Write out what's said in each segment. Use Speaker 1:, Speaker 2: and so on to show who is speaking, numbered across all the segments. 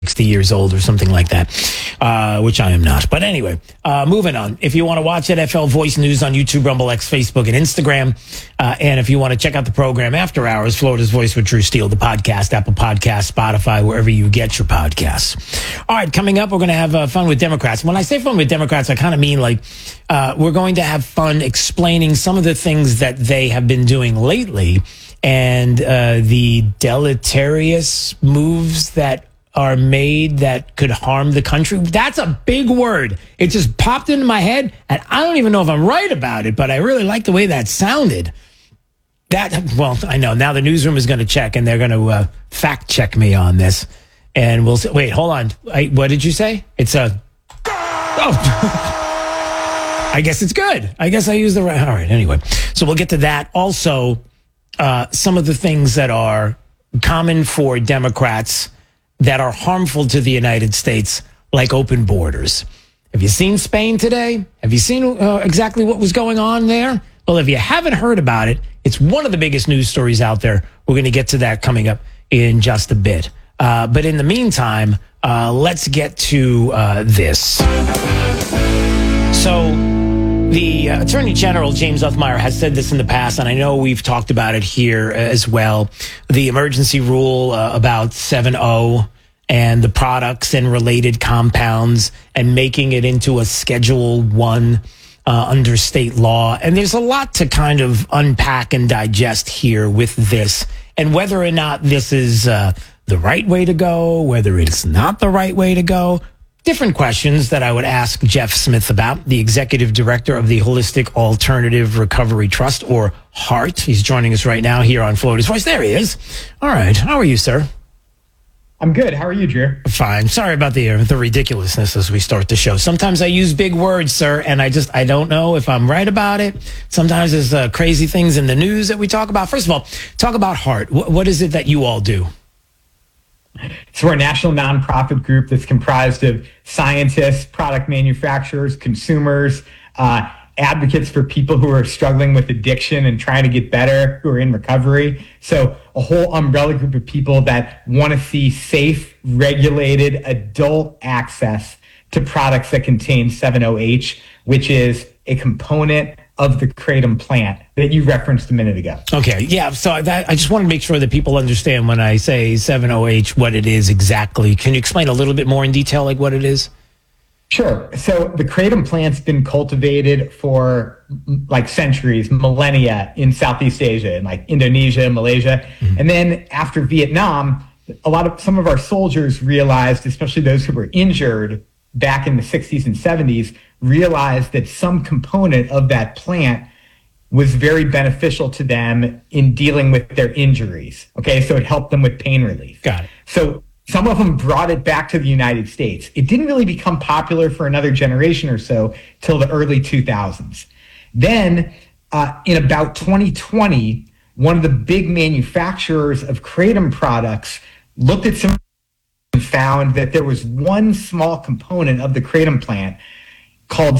Speaker 1: 60 years old or something like that, which I am not. But anyway, moving on. If you want to watch NFL Voice News on YouTube, Rumble, X, Facebook, and Instagram, and if you want to check out the program after hours, Florida's Voice with Drew Steele, the podcast, Apple Podcasts, Spotify, wherever you get your podcasts. All right, coming up, we're going to have fun with Democrats. When I say fun with Democrats, I kind of mean like we're going to have fun explaining some of the things that they have been doing lately and the deleterious moves that are made that could harm the country. That's a big word. It just popped into my head, and I don't even know if I'm right about it, but I really like the way that sounded. Well, I know. Now the newsroom is going to check, and they're going to fact check me on this. And we'll say, wait, hold on. What did you say? It's a... Oh. I guess it's good. I guess I used the right... All right, anyway. So we'll get to that. Also, some of the things that are common for Democrats that are harmful to the United States, like open borders. Have you seen Spain today? Have you seen exactly what was going on there? Well, if you haven't heard about it, it's one of the biggest news stories out there. We're going to get to that coming up in just a bit. But in the meantime, let's get to this. So the Attorney General, James Othmeyer, has said this in the past, and I know we've talked about it here as well. The emergency rule about 7.0 and the products and related compounds and making it into a Schedule 1 under state law. And there's a lot to kind of unpack and digest here with this, and whether or not this is the right way to go, whether it's not the right way to go. Different questions that I would ask Jeff Smith about, the executive director of the Holistic Alternative Recovery Trust, or HART. He's joining us right now here on Florida's Voice. There he is. All right. How are you, sir?
Speaker 2: I'm good. How are you, Drew?
Speaker 1: Fine. Sorry about the ridiculousness as we start the show. Sometimes I use big words, sir, and I don't know if I'm right about it. Sometimes there's crazy things in the news that we talk about. First of all, talk about HART. What is it that you all do?
Speaker 2: So we're a national nonprofit group that's comprised of scientists, product manufacturers, consumers, advocates for people who are struggling with addiction and trying to get better, who are in recovery. So a whole umbrella group of people that want to see safe, regulated adult access to products that contain 7-OH, which is a component of the kratom plant that you referenced a minute ago.
Speaker 1: Okay, yeah. So I just want to make sure that people understand when I say 7-OH, what it is exactly. Can you explain a little bit more in detail, like what it is?
Speaker 2: Sure. So the kratom plant's been cultivated for like centuries, millennia in Southeast Asia, in like Indonesia, Malaysia. Mm-hmm. And then after Vietnam, some of our soldiers realized, especially those who were injured back in the 60s and 70s, realized that some component of that plant was very beneficial to them in dealing with their injuries. Okay, so it helped them with pain relief.
Speaker 1: Got it.
Speaker 2: So some of them brought it back to the United States. It didn't really become popular for another generation or so till the early 2000s. Then in about 2020, one of the big manufacturers of kratom products looked at some and found that there was one small component of the kratom plant called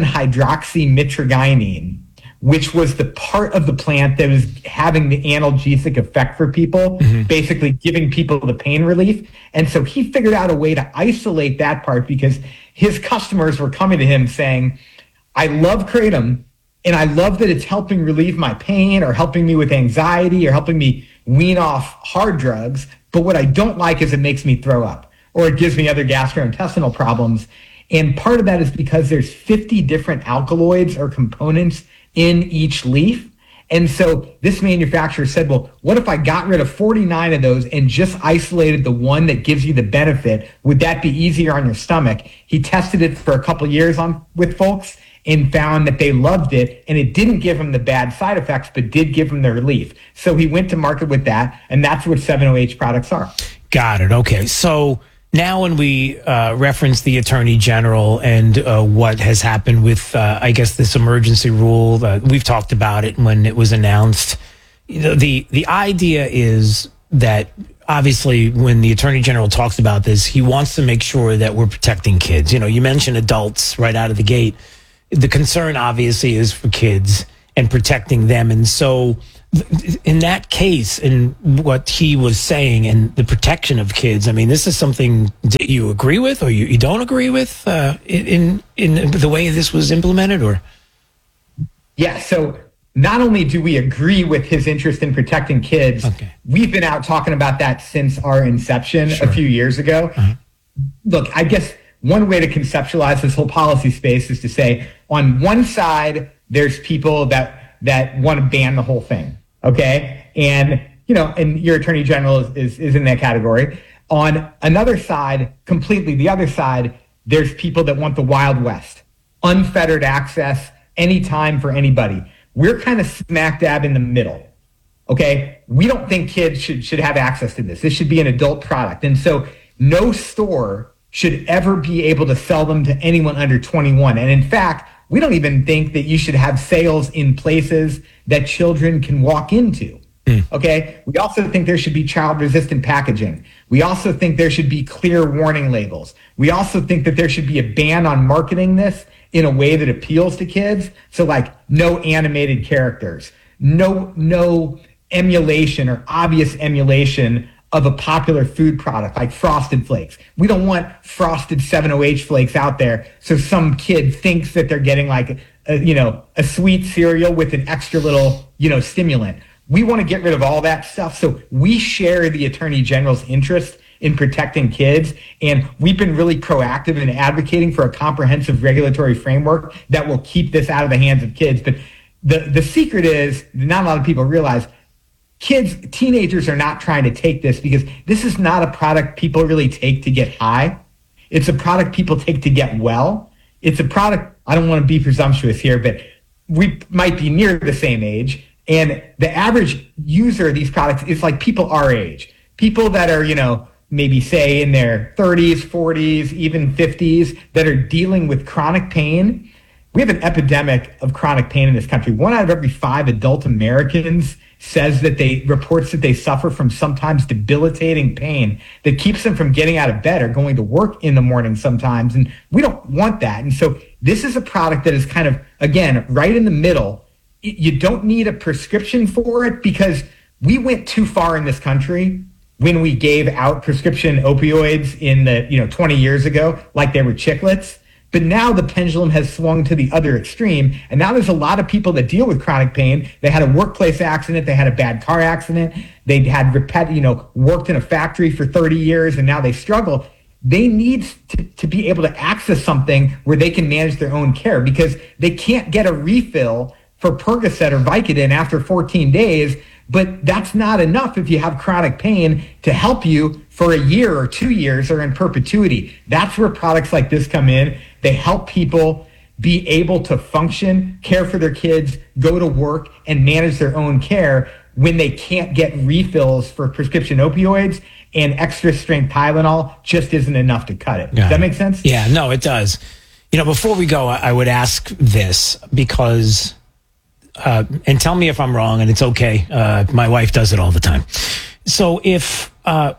Speaker 2: 7-hydroxymitragynine, which was the part of the plant that was having the analgesic effect for people, basically giving people the pain relief. And so he figured out a way to isolate that part because his customers were coming to him saying, I love kratom, and I love that it's helping relieve my pain or helping me with anxiety or helping me wean off hard drugs. But what I don't like is it makes me throw up or it gives me other gastrointestinal problems. And part of that is because there's 50 different alkaloids or components in each leaf. And so this manufacturer said, well, what if I got rid of 49 of those and just isolated the one that gives you the benefit? Would that be easier on your stomach? He tested it for a couple of years with folks and found that they loved it, and it didn't give him the bad side effects, but did give him the relief. So he went to market with that, and that's what 7-OH products are.
Speaker 1: Got it. Okay. So now when we reference the Attorney General and what has happened with, I guess, this emergency rule, we've talked about it when it was announced. The idea is that obviously when the Attorney General talks about this, he wants to make sure that we're protecting kids. You know, you mentioned adults right out of the gate. The concern obviously is for kids and protecting them. And so in that case, in what he was saying and the protection of kids, I mean, this is something that you agree with or you don't agree with in the way this was implemented, or?
Speaker 2: Yeah, so not only do we agree with his interest in protecting kids, we've been out talking about that since our inception a few years ago. Look, I guess one way to conceptualize this whole policy space is to say, on one side, there's people that want to ban the whole thing, okay? And, and your attorney general is in that category. On another side, completely the other side, there's people that want the Wild West, unfettered access, anytime for anybody. We're kind of smack dab in the middle, okay? We don't think kids should have access to this. This should be an adult product. And so no store should ever be able to sell them to anyone under 21. And in fact, we don't even think that you should have sales in places that children can walk into. Okay? We also think there should be child-resistant packaging. We also think there should be clear warning labels. We also think that there should be a ban on marketing this in a way that appeals to kids. So like no animated characters, no emulation or obvious emulation of a popular food product like Frosted Flakes. We don't want frosted 708 flakes out there so some kid thinks that they're getting like a sweet cereal with an extra little, stimulant. We want to get rid of all that stuff. So we share the Attorney General's interest in protecting kids, and we've been really proactive in advocating for a comprehensive regulatory framework that will keep this out of the hands of kids. But the secret is, not a lot of people realize, teenagers are not trying to take this because this is not a product people really take to get high. It's a product people take to get well. It's a product, I don't want to be presumptuous here, but we might be near the same age. And the average user of these products is like people our age. People that are, maybe say in their 30s, 40s, even 50s that are dealing with chronic pain. We have an epidemic of chronic pain in this country. 1 out of every 5 adult Americans reports that they suffer from sometimes debilitating pain that keeps them from getting out of bed or going to work in the morning sometimes. And we don't want that. And so this is a product that is kind of, again, right in the middle. You don't need a prescription for it because we went too far in this country when we gave out prescription opioids in the 20 years ago, like they were chiclets. But now the pendulum has swung to the other extreme. And now there's a lot of people that deal with chronic pain. They had a workplace accident. They had a bad car accident. They had worked in a factory for 30 years and now they struggle. They need to be able to access something where they can manage their own care because they can't get a refill for Percocet or Vicodin after 14 days. But that's not enough if you have chronic pain to help you for a year or 2 years or in perpetuity. That's where products like this come in. They help people be able to function, care for their kids, go to work, and manage their own care when they can't get refills for prescription opioids, and extra strength Tylenol just isn't enough to cut it. Does that make sense?
Speaker 1: Yeah, no, it does. Before we go, I would ask this because... and tell me if I'm wrong, and it's okay. My wife does it all the time. So if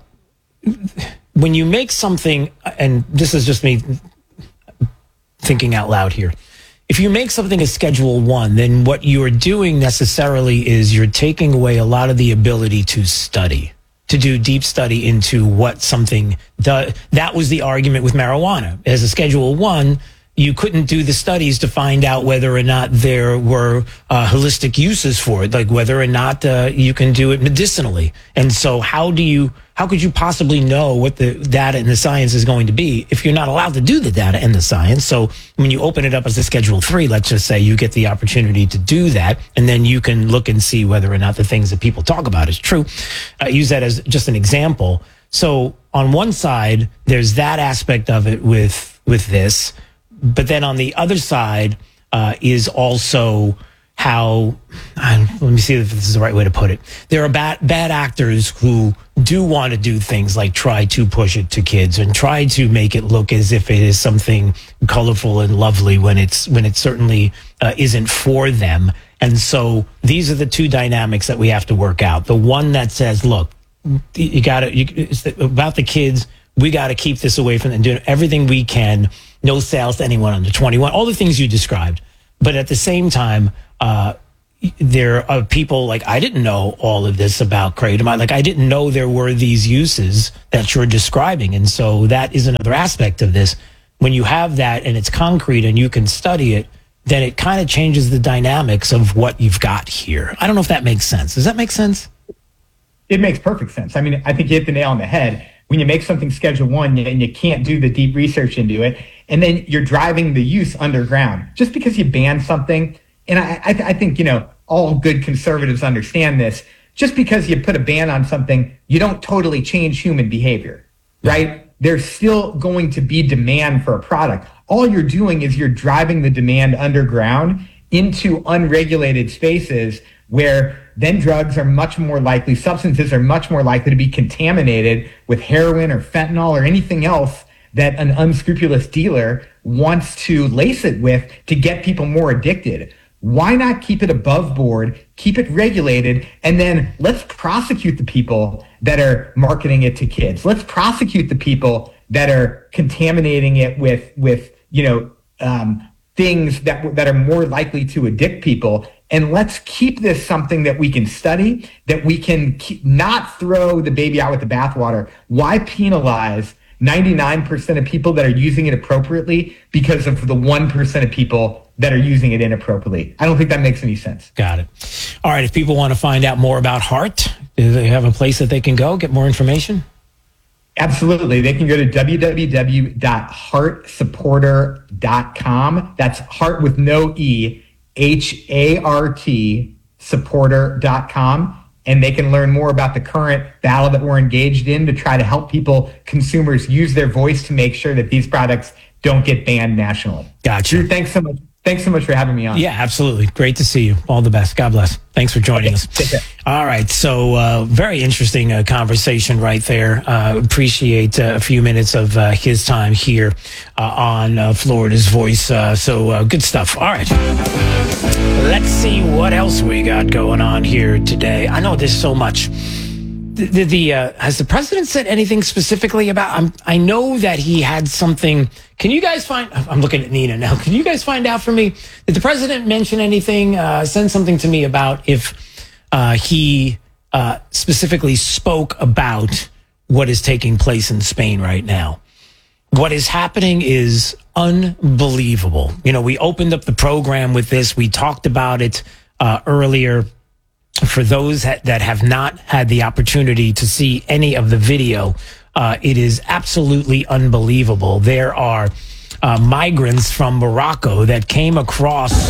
Speaker 1: when you make something, and this is just me thinking out loud here, if you make something a Schedule 1, then what you're doing necessarily is you're taking away a lot of the ability to study, to do deep study into what something does. That was the argument with marijuana. As a Schedule 1, you couldn't do the studies to find out whether or not there were holistic uses for it, like whether or not you can do it medicinally. And so how could you possibly know what the data and the science is going to be if you're not allowed to do the data and the science? So when you open it up as a Schedule 3, let's just say you get the opportunity to do that, and then you can look and see whether or not the things that people talk about is true. I use that as just an example. So on one side, there's that aspect of it with this. But then on the other side is also how, let me see if this is the right way to put it. There are bad actors who do want to do things like try to push it to kids and try to make it look as if it is something colorful and lovely when it certainly isn't for them. And so these are the two dynamics that we have to work out. The one that says, look, it's about the kids. We got to keep this away from them, doing everything we can. No sales to anyone under 21, all the things you described. But at the same time, there are people like, I didn't know all of this about kratom. Like, I didn't know there were these uses that you're describing. And so that is another aspect of this. When you have that and it's concrete and you can study it, then it kind of changes the dynamics of what you've got here. I don't know if that makes sense. Does that make sense?
Speaker 2: It makes perfect sense. I mean, I think you hit the nail on the head. When you make something Schedule 1 and you can't do the deep research into it, and then you're driving the use underground just because you ban something. And I think, all good conservatives understand this. Just because you put a ban on something, you don't totally change human behavior, right? There's still going to be demand for a product. All you're doing is you're driving the demand underground into unregulated spaces where then drugs are much more likely, substances are much more likely to be contaminated with heroin or fentanyl or anything else that an unscrupulous dealer wants to lace it with to get people more addicted. Why not keep it above board, keep it regulated, and then let's prosecute the people that are marketing it to kids. Let's prosecute the people that are contaminating it with things that are more likely to addict people. And let's keep this something that we can study, that we can not throw the baby out with the bathwater. Why penalize 99% of people that are using it appropriately because of the 1% of people that are using it inappropriately? I don't think that makes any sense.
Speaker 1: Got it. All right. If people want to find out more about Heart, do they have a place that they can go, get more information?
Speaker 2: Absolutely. They can go to www.heartsupporter.com. That's heart with no E, HART, supporter.com. And they can learn more about the current battle that we're engaged in to try to help people, consumers, use their voice to make sure that these products don't get banned nationally.
Speaker 1: Gotcha.
Speaker 2: Drew, thanks so much. Thanks so much for having me on.
Speaker 1: Yeah, absolutely. Great to see you. All the best. God bless. Thanks for joining us.
Speaker 2: Take care.
Speaker 1: All right. So very interesting conversation right there. Appreciate a few minutes of his time here on Florida's Voice. So good stuff. All right. Let's see what else we got going on here today. I know there's so much. Has the president said anything specifically about? I know that he had something. Can you guys find? I'm looking at Nina now. Can you guys find out for me? Did the president mention anything? Send something to me about if he specifically spoke about what is taking place in Spain right now. What is happening is unbelievable. We opened up the program with this. We talked about it earlier. For those that have not had the opportunity to see any of the video, it is absolutely unbelievable. There are migrants from Morocco that came across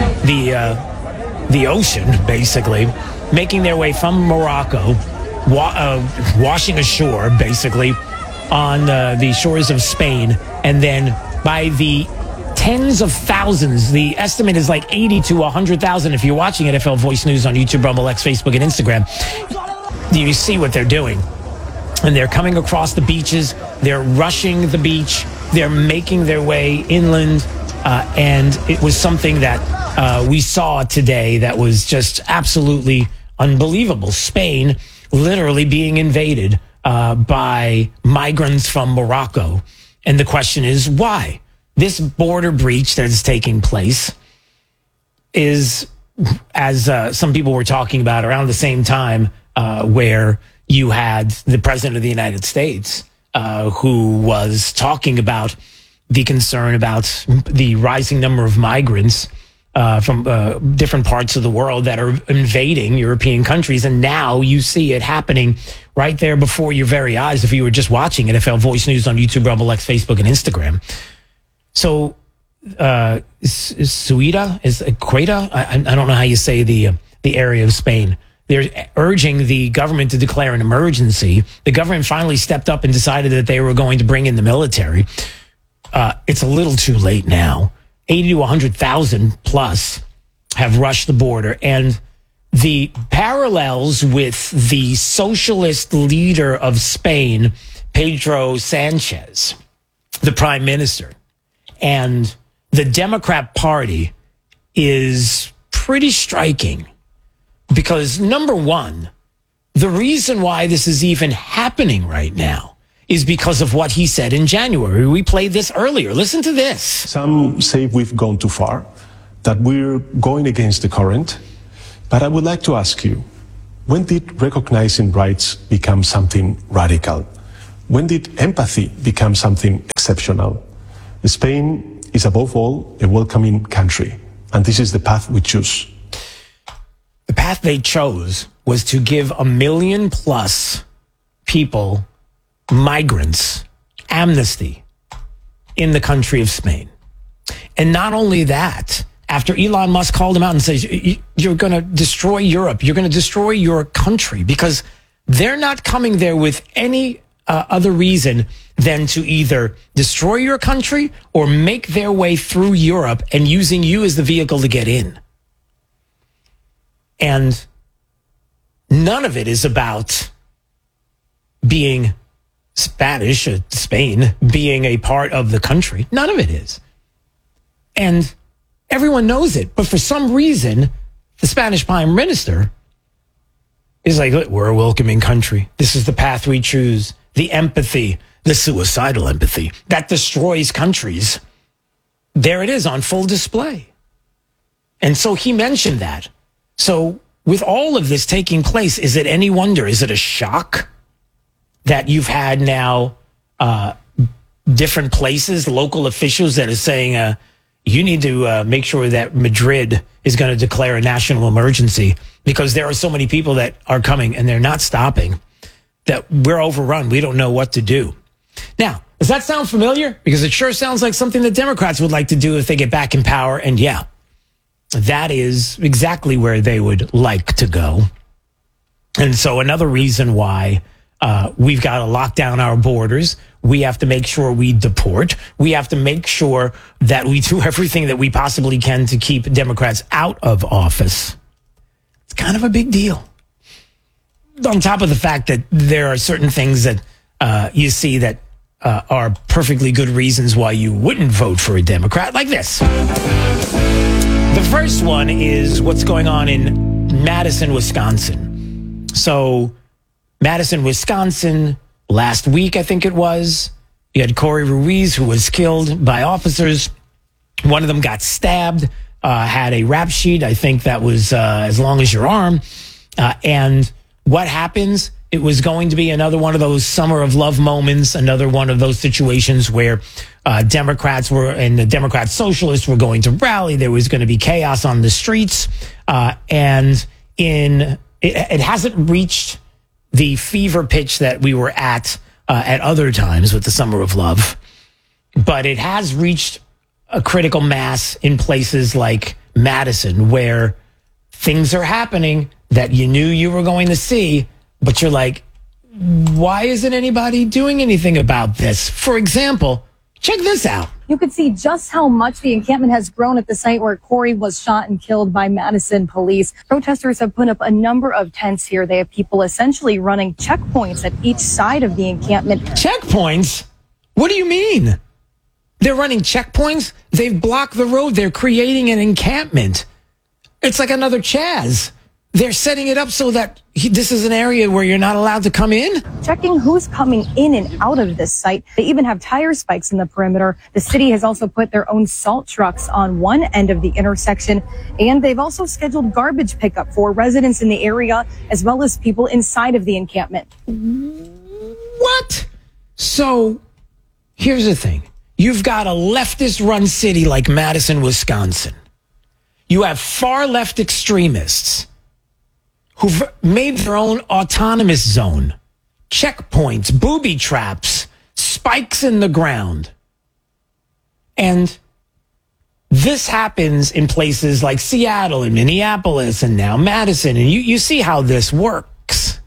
Speaker 1: the ocean, basically, making their way from Morocco, washing ashore, basically, on the shores of Spain, and then by the tens of thousands. The estimate is like 80 to 100,000. If you're watching NFL Voice News on YouTube, Rumble, X, Facebook, and Instagram, you see what they're doing. And they're coming across the beaches. They're rushing the beach. They're making their way inland. And it was something that we saw today that was just absolutely unbelievable. Spain literally being invaded by migrants from Morocco. And the question is, why? This border breach that is taking place is, as some people were talking about, around the same time where you had the president of the United States who was talking about the concern about the rising number of migrants from different parts of the world that are invading European countries. And now you see it happening right there before your very eyes if you were just watching NFL Voice News on YouTube, Rumble, X, Facebook, and Instagram. So, Quetta, I don't know how you say the area of Spain. They're urging the government to declare an emergency. The government finally stepped up and decided that they were going to bring in the military. It's a little too late now. 80 to 100,000 plus have rushed the border. And the parallels with the socialist leader of Spain, Pedro Sanchez, the prime minister, and the Democrat Party is pretty striking because, number one, the reason why this is even happening right now is because of what he said in January. We played this earlier. Listen to this.
Speaker 3: Some say we've gone too far, that we're going against the current. But I would like to ask you, when did recognizing rights become something radical? When did empathy become something exceptional? Spain is above all a welcoming country, and this is the path we choose.
Speaker 1: The path they chose was to give 1 million plus people, migrants, amnesty in the country of Spain. And not only that, after Elon Musk called him out and says, you're going to destroy Europe, you're going to destroy your country, because they're not coming there with any other reason than to either destroy your country or make their way through Europe and using you as the vehicle to get in. And none of it is about being Spanish, Spain being a part of the country. None of it is. And everyone knows it. But for some reason, the Spanish Prime Minister is like, look, we're a welcoming country. This is the path we choose. The empathy, the suicidal empathy that destroys countries. There it is on full display. And so he mentioned that. So with all of this taking place, is it any wonder? Is it a shock that you've had now different places, local officials that are saying, you need to make sure that Madrid is going to declare a national emergency because there are so many people that are coming and they're not stopping, that we're overrun. We don't know what to do. Now, does that sound familiar? Because it sure sounds like something the Democrats would like to do if they get back in power. And yeah, that is exactly where they would like to go. And so another reason why we've got to lock down our borders. We have to make sure we deport. We have to make sure that we do everything that we possibly can to keep Democrats out of office. It's kind of a big deal. On top of the fact that there are certain things that you see that are perfectly good reasons why you wouldn't vote for a Democrat, like this. The first one is what's going on in Madison, Wisconsin. So Madison, Wisconsin, last week, I think it was, you had Corey Ruiz, who was killed by officers. One of them got stabbed, had a rap sheet, I think that was as long as your arm. And what happens? It was going to be another one of those summer of love moments, another one of those situations where Democrats were and the Democrat socialists were going to rally. There was going to be chaos on the streets. And it hasn't reached the fever pitch that we were at other times with the Summer of Love. But it has reached a critical mass in places like Madison where things are happening that you knew you were going to see, but you're like, why isn't anybody doing anything about this? For example, check this out.
Speaker 4: You could see just how much the encampment has grown at the site where Corey was shot and killed by Madison police. Protesters have put up a number of tents here. They have people essentially running checkpoints at each side of the encampment.
Speaker 1: Checkpoints? What do you mean? They're running checkpoints? They've blocked the road. They're creating an encampment. It's like another Chaz. They're setting it up so that this is an area where you're not allowed to come in?
Speaker 4: Checking who's coming in and out of this site. They even have tire spikes in the perimeter. The city has also put their own salt trucks on one end of the intersection, and they've also scheduled garbage pickup for residents in the area as well as people inside of the encampment.
Speaker 1: What? So here's the thing. You've got a leftist-run city like Madison, Wisconsin. You have far left extremists who've made their own autonomous zone, checkpoints, booby traps, spikes in the ground. And this happens in places like Seattle and Minneapolis and now Madison. And you see how this works.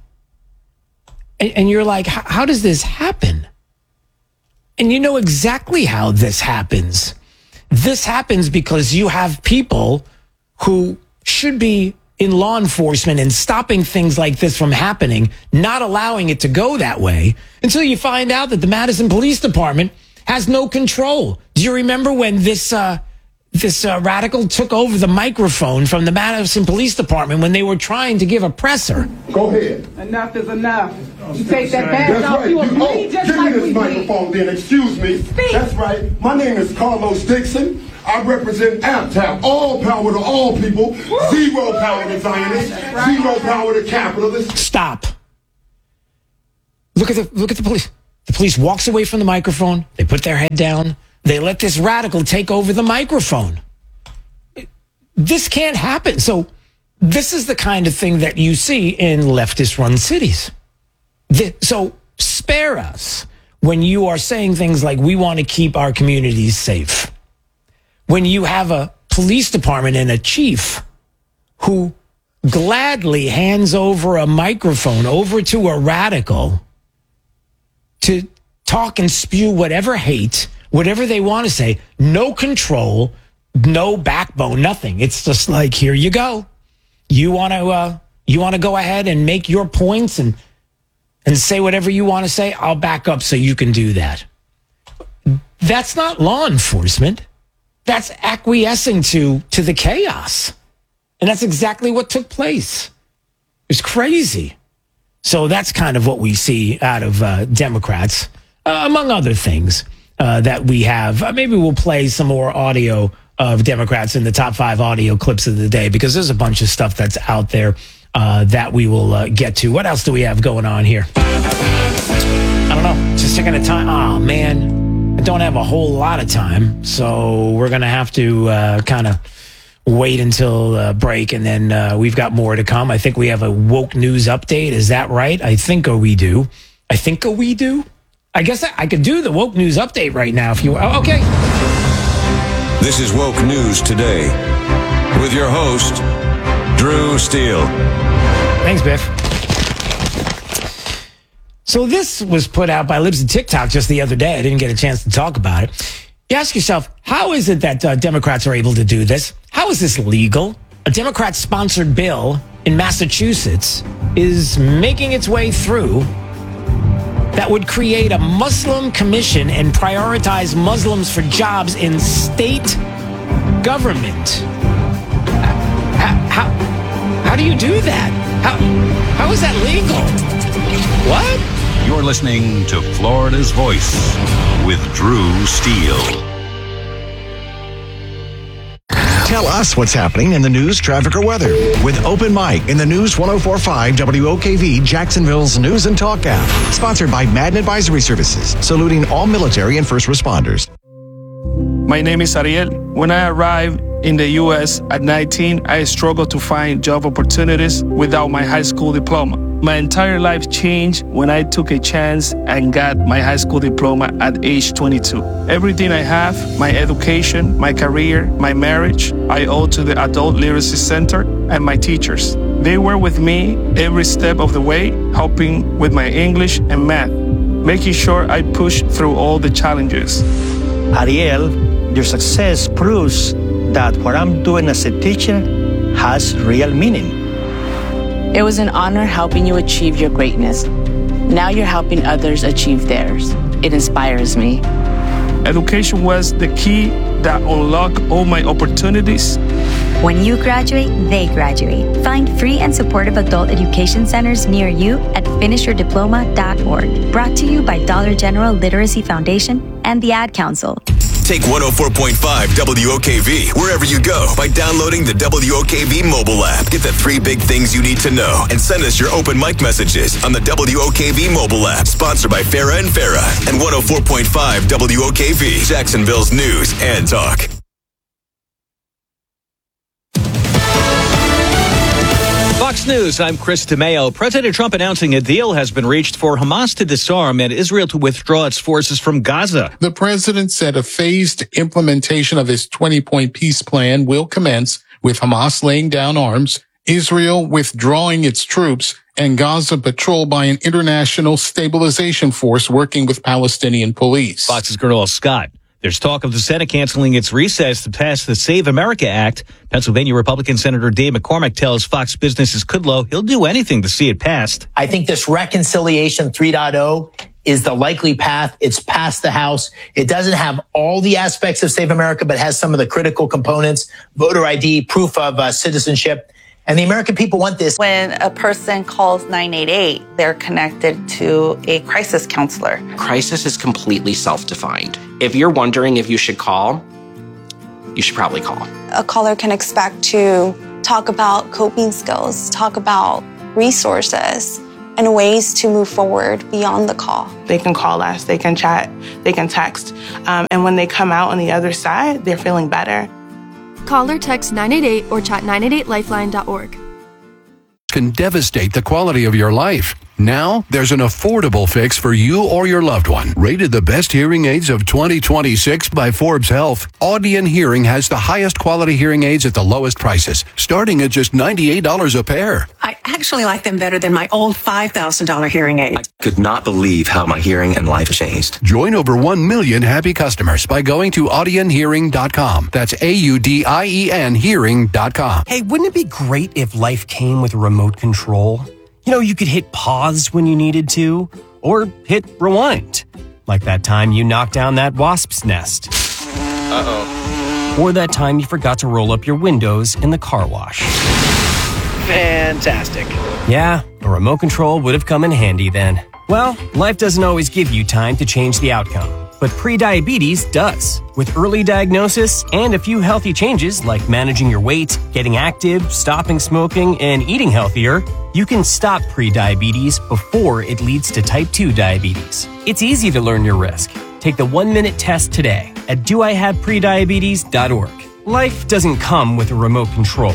Speaker 1: And you're like, how does this happen? And you know exactly how this happens. This happens because you have people who should be in law enforcement and stopping things like this from happening, not allowing it to go that way, until you find out that the Madison Police Department has no control. Do you remember when this radical took over the microphone from the Madison Police Department when they were trying to give a presser?
Speaker 5: Go ahead.
Speaker 6: Enough is enough. You take that badge off,
Speaker 5: right.
Speaker 6: you agree just
Speaker 5: give
Speaker 6: like
Speaker 5: me
Speaker 6: we
Speaker 5: this microphone
Speaker 6: did.
Speaker 5: then, excuse me.
Speaker 6: Speak.
Speaker 5: That's right. My name is Carlos Dixon. I represent APTAP, all power to all people, zero power to Zionists, zero power to capitalists.
Speaker 1: Stop. Look at the police. The police walks away from the microphone. They put their head down. They let this radical take over the microphone. This can't happen. So this is the kind of thing that you see in leftist-run cities. So spare us when you are saying things like, we want to keep our communities safe. When you have a police department and a chief who gladly hands over a microphone over to a radical to talk and spew whatever hate, whatever they want to say, no control, no backbone, nothing. It's just like, here you go. You want to go ahead and make your points and say whatever you want to say? I'll back up so you can do that. That's not law enforcement. That's acquiescing to the chaos. And that's exactly what took place. It's crazy. So that's kind of what we see out of Democrats, among other things that we have. Maybe we'll play some more audio of Democrats in the top 5 audio clips of the day, because there's a bunch of stuff that's out there that we will get to. What else do we have going on here? I don't know. Just taking the time. Oh, man. I don't have a whole lot of time. So we're going to have to kind of wait until break, and then we've got more to come. I think we have a woke news update. Is that right? I think we do. I guess I could do the woke news update right now if you... Oh, okay.
Speaker 7: This is Woke News Today with your host, Drew Steele.
Speaker 1: Thanks, Biff. So this was put out by Libs of TikTok just the other day. I didn't get a chance to talk about it. You ask yourself, how is it that Democrats are able to do this? How is this legal? A Democrat-sponsored bill in Massachusetts is making its way through that would create a Muslim commission and prioritize Muslims for jobs in state government. How do you do that? How is that legal? What?
Speaker 8: You're listening to Florida's Voice with Drew Steele.
Speaker 9: Tell us what's happening in the news, traffic, or weather with Open Mic in the News 104.5 WOKV, Jacksonville's News and Talk app. Sponsored by Madden Advisory Services, saluting all military and first responders.
Speaker 10: My name is Ariel. When I arrived in the U.S. at 19, I struggled to find job opportunities without my high school diploma. My entire life changed when I took a chance and got my high school diploma at age 22. Everything I have, my education, my career, my marriage, I owe to the Adult Literacy Center and my teachers. They were with me every step of the way, helping with my English and math, making sure I pushed through all the challenges.
Speaker 11: Ariel, your success proves that what I'm doing as a teacher has real meaning.
Speaker 12: It was an honor helping you achieve your greatness. Now you're helping others achieve theirs. It inspires me.
Speaker 10: Education was the key that unlocked all my opportunities.
Speaker 13: When you graduate, they graduate. Find free and supportive adult education centers near you at finishyourdiploma.org. Brought to you by Dollar General Literacy Foundation and the Ad Council.
Speaker 7: Take 104.5 WOKV wherever you go by downloading the WOKV mobile app. Get the 3 big things you need to know and send us your open mic messages on the WOKV mobile app. Sponsored by Farah and Farah and 104.5 WOKV, Jacksonville's News and Talk.
Speaker 14: Fox News, I'm Chris DeMeo. President Trump announcing a deal has been reached for Hamas to disarm and Israel to withdraw its forces from Gaza.
Speaker 15: The president said a phased implementation of his 20-point peace plan will commence with Hamas laying down arms, Israel withdrawing its troops, and Gaza patrolled by an international stabilization force working with Palestinian police.
Speaker 14: Fox's Gernal Scott. There's talk of the Senate canceling its recess to pass the Save America Act. Pennsylvania Republican Senator Dave McCormick tells Fox Business's Kudlow he'll do anything to see it passed.
Speaker 16: I think this Reconciliation 3.0 is the likely path. It's passed the House. It doesn't have all the aspects of Save America, but has some of the critical components, voter ID, proof of citizenship. And the American people want this.
Speaker 17: When a person calls 988, they're connected to a crisis counselor.
Speaker 18: Crisis is completely self-defined. If you're wondering if you should call, you should probably call.
Speaker 19: A caller can expect to talk about coping skills, talk about resources, and ways to move forward beyond the call.
Speaker 20: They can call us, they can chat, they can text, and when they come out on the other side, they're feeling better.
Speaker 21: Call or text 988 or chat 988lifeline.org.
Speaker 22: Can devastate the quality of your life. Now, there's an affordable fix for you or your loved one. Rated the best hearing aids of 2026 by Forbes Health, Audion Hearing has the highest quality hearing aids at the lowest prices, starting at just $98 a pair.
Speaker 23: I actually like them better than my old $5,000 hearing aid.
Speaker 24: I could not believe how my hearing and life changed.
Speaker 22: Join over 1 million happy customers by going to audionhearing.com. That's AUDIEN hearing.com.
Speaker 25: Hey, wouldn't it be great if life came with a remote control? You know, you could hit pause when you needed to, or hit rewind. Like that time you knocked down that wasp's nest.
Speaker 18: Uh-oh.
Speaker 25: Or that time you forgot to roll up your windows in the car wash.
Speaker 18: Fantastic.
Speaker 25: Yeah, a remote control would have come in handy then. Well, life doesn't always give you time to change the outcome, but prediabetes does. With early diagnosis and a few healthy changes like managing your weight, getting active, stopping smoking, and eating healthier, you can stop prediabetes before it leads to type 2 diabetes. It's easy to learn your risk. Take the 1-minute test today at doihaveprediabetes.org. Life doesn't come with a remote control.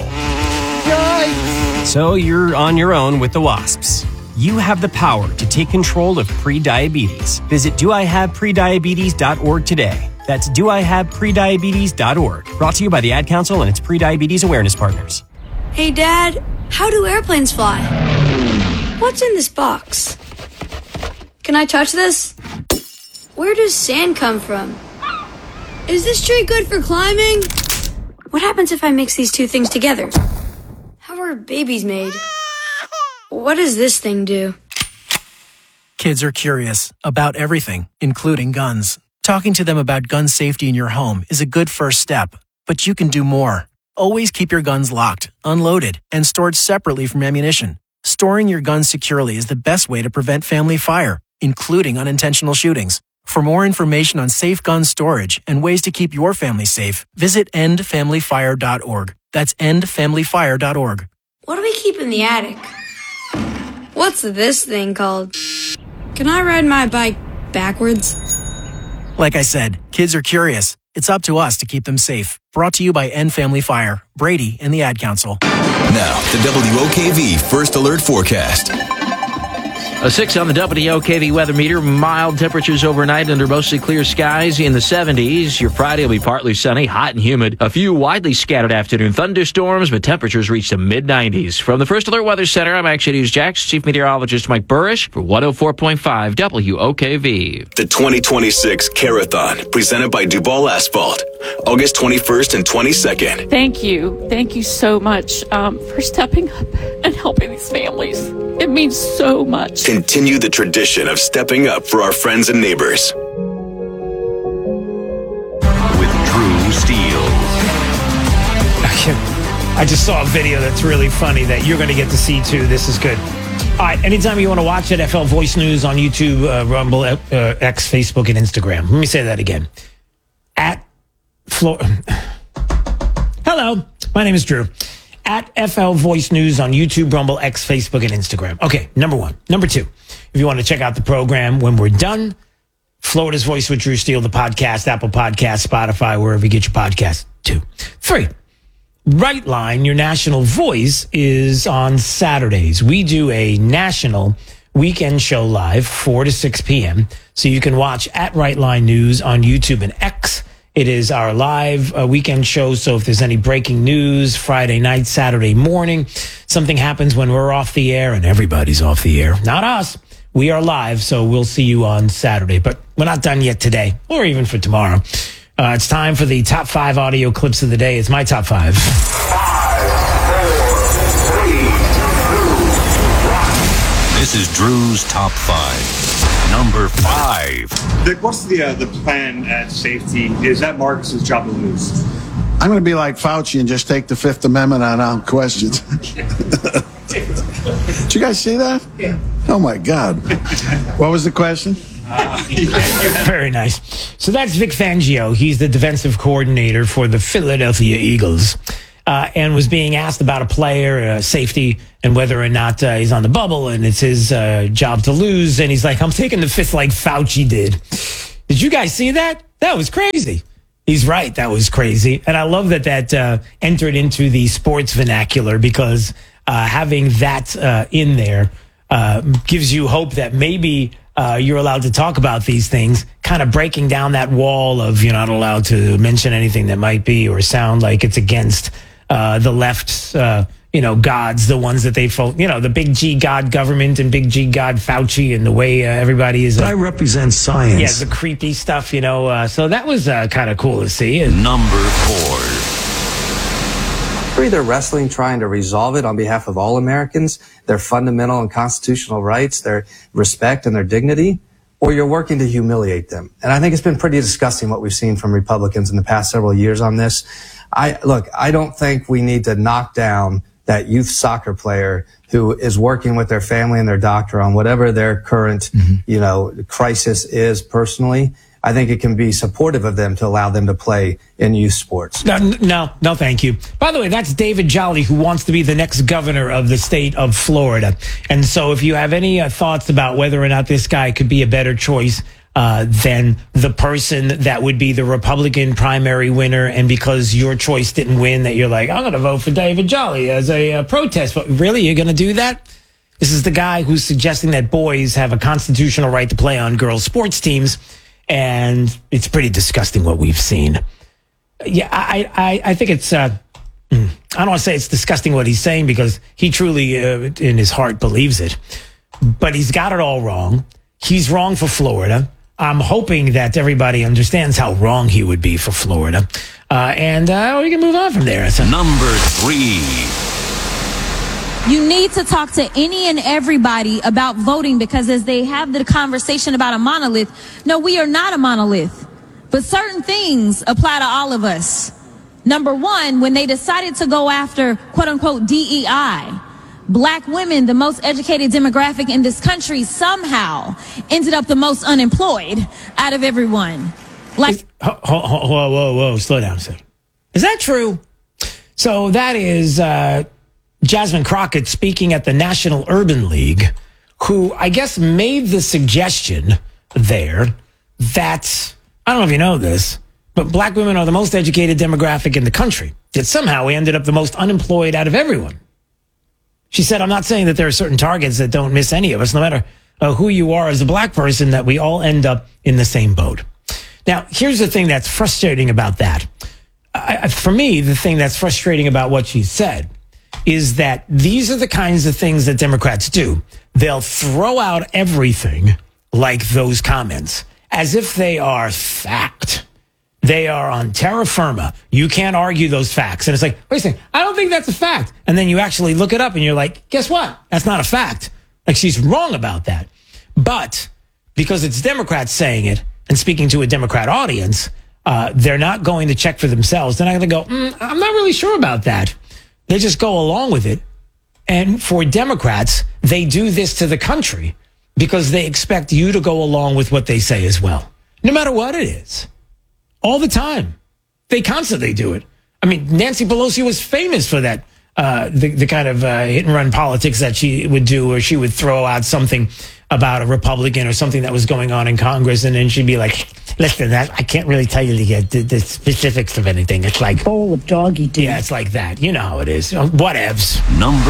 Speaker 25: Yikes! So you're on your own with the wasps. You have the power to take control of prediabetes. Visit doihaveprediabetes.org today. That's doihaveprediabetes.org. Brought to you by the Ad Council and its Prediabetes Awareness Partners.
Speaker 26: Hey, Dad, how do airplanes fly? What's in this box? Can I touch this? Where does sand come from? Is this tree good for climbing? What happens if I mix these two things together? How are babies made? What does this thing do?
Speaker 27: Kids are curious about everything, including guns. Talking to them about gun safety in your home is a good first step, but you can do more. Always keep your guns locked, unloaded, and stored separately from ammunition. Storing your guns securely is the best way to prevent family fire, including unintentional shootings. For more information on safe gun storage and ways to keep your family safe, visit endfamilyfire.org. That's endfamilyfire.org.
Speaker 26: What do we keep in the attic? What's this thing called? Can I ride my bike backwards?
Speaker 27: Like I said, kids are curious. It's up to us to keep them safe. Brought to you by End Family Fire, Brady, and the Ad Council.
Speaker 7: Now, the WOKV First Alert Forecast.
Speaker 28: A 6 on the WOKV weather meter. Mild temperatures overnight under mostly clear skies in the 70s. Your Friday will be partly sunny, hot and humid. A few widely scattered afternoon thunderstorms, but temperatures reach the mid-90s. From the First Alert Weather Center, I'm Action News Jax Chief Meteorologist Mike Burrish for 104.5 WOKV.
Speaker 7: The 2026 Carathon, presented by Duval Asphalt, August 21st and 22nd.
Speaker 29: Thank you. Thank you so much for stepping up and helping these families. It means so much.
Speaker 7: Continue the tradition of stepping up for our friends and neighbors.
Speaker 8: With Drew Steele.
Speaker 1: I just saw a video that's really funny that you're going to get to see too. This is good. All right, anytime you want to watch it, FL Voice News on YouTube, Rumble, X, Facebook, and Instagram. Let me say that again. Hello, my name is Drew. At FL Voice News on YouTube, Rumble, X, Facebook, and Instagram. Okay, number one. Number two, if you want to check out the program when we're done, Florida's Voice with Drew Steele, the podcast, Apple Podcasts, Spotify, wherever you get your podcasts. 2. 3. Right Line, your national voice, is on Saturdays. We do a national weekend show live, 4 to 6 p.m. So you can watch at Right Line News on YouTube and X. It is our live weekend show, so if there's any breaking news, Friday night, Saturday morning, something happens when we're off the air, and everybody's off the air. Not us. We are live, so we'll see you on Saturday. But we're not done yet today, or even for tomorrow. It's time for the top 5 audio clips of the day. It's my top 5.
Speaker 8: 5, 4, 3, 2, 1. This is Drew's top 5. Number 5.
Speaker 30: What's the plan at safety? Is that Marcus's job to lose?
Speaker 31: I'm going to be like Fauci and just take the Fifth Amendment on questions. Did you guys see that?
Speaker 30: Yeah.
Speaker 31: Oh, my God. What was the question?
Speaker 1: Very nice. So that's Vic Fangio. He's the defensive coordinator for the Philadelphia Eagles. And was being asked about a player, safety, and whether or not he's on the bubble, and it's his job to lose. And he's like, I'm taking the fifth like Fauci did. Did you guys see that? That was crazy. He's right. That was crazy. And I love that entered into the sports vernacular, because having that in there gives you hope that maybe you're allowed to talk about these things, kind of breaking down that wall of you're not allowed to mention anything that might be or sound like it's against the left's, gods, the ones that they, the big G God government and big G God Fauci and the way everybody is.
Speaker 2: I represent science.
Speaker 1: Yeah, the creepy stuff, so that was kind of cool to see.
Speaker 8: Number 4.
Speaker 3: They're either wrestling, trying to resolve it on behalf of all Americans, their fundamental and constitutional rights, their respect and their dignity, or you're working to humiliate them. And I think it's been pretty disgusting what we've seen from Republicans in the past several years on this. I don't think we need to knock down that youth soccer player who is working with their family and their doctor on whatever their current, crisis is personally. I think it can be supportive of them to allow them to play in youth sports.
Speaker 1: No, thank you. By the way, that's David Jolly, who wants to be the next governor of the state of Florida. And so if you have any thoughts about whether or not this guy could be a better choice than the person that would be the Republican primary winner, and because your choice didn't win, that you're like, I'm going to vote for David Jolly as a protest. But really, you're going to do that? This is the guy who's suggesting that boys have a constitutional right to play on girls' sports teams. And it's pretty disgusting what we've seen. Yeah, I think it's, I don't want to say it's disgusting what he's saying, because he truly, in his heart, believes it. But he's got it all wrong. He's wrong for Florida. I'm hoping that everybody understands how wrong he would be for Florida. And we can move on from there.
Speaker 8: Number 3.
Speaker 4: You need to talk to any and everybody about voting, because as they have the conversation about a monolith, no, we are not a monolith. But certain things apply to all of us. Number one, when they decided to go after, quote unquote, DEI, black women, the most educated demographic in this country, somehow ended up the most unemployed out of everyone.
Speaker 1: Whoa, slow down a second. Is that true? So that is Jasmine Crockett speaking at the National Urban League, who I guess made the suggestion there that, I don't know if you know this, but black women are the most educated demographic in the country. Yet somehow we ended up the most unemployed out of everyone. She said, I'm not saying that there are certain targets that don't miss any of us, no matter who you are as a black person, that we all end up in the same boat. Now, here's the thing that's frustrating about that. For me, the thing that's frustrating about what she said is that these are the kinds of things that Democrats do. They'll throw out everything like those comments as if they are fact. They are on terra firma. You can't argue those facts. And it's like, wait a second, I don't think that's a fact. And then you actually look it up and you're like, guess what? That's not a fact. Like, she's wrong about that. But because it's Democrats saying it and speaking to a Democrat audience, they're not going to check for themselves. They're not going to go, I'm not really sure about that. They just go along with it. And for Democrats, they do this to the country because they expect you to go along with what they say as well, no matter what it is. All the time. They constantly do it. I mean, Nancy Pelosi was famous for that, the kind of hit and run politics that she would do, where she would throw out something about a Republican or something that was going on in Congress, and then she'd be like, listen, I can't really tell you the specifics of anything. It's like bowl of doggy doo. Yeah, it's like that. You know how it is. Whatevs.
Speaker 8: Number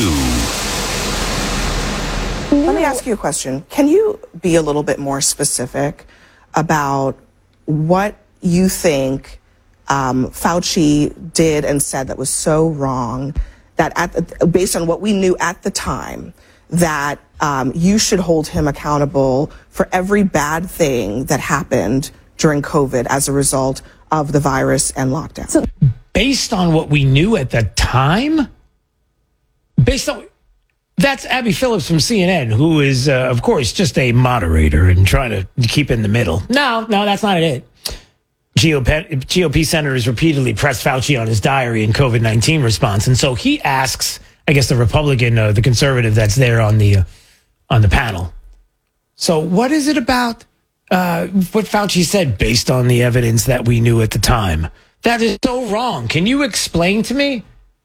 Speaker 8: 2.
Speaker 5: Let me ask you a question. Can you be a little bit more specific about what you think Fauci did and said that was so wrong, that based on what we knew at the time, that you should hold him accountable for every bad thing that happened during COVID as a result of the virus and lockdown?
Speaker 1: So, based on what we knew at the time? That's Abby Phillips from CNN, who is, of course, just a moderator and trying to keep in the middle. No, that's not it. GOP senators repeatedly pressed Fauci on his diary in COVID-19 response. And so he asks, I guess, the Republican, the conservative that's there on the panel. So what is it about what Fauci said based on the evidence that we knew at the time. That is so wrong. Can you explain to me?